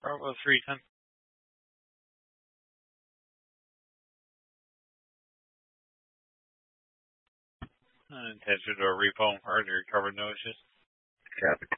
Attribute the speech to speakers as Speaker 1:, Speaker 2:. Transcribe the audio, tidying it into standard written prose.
Speaker 1: Bravo 310. Attached to a repo, already recovered, no issues.
Speaker 2: Copy.